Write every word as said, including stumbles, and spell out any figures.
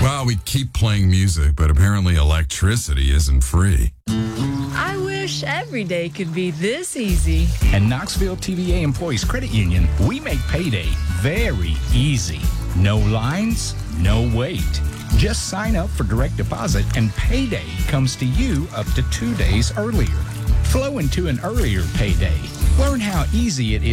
Well, we keep playing music, but apparently electricity isn't free. I wish every day could be this easy. At Knoxville T V A Employees Credit Union, we make payday very easy. No lines, no wait. Just sign up for direct deposit and payday comes to you up to two days earlier. Flow into an earlier payday. Learn how easy it is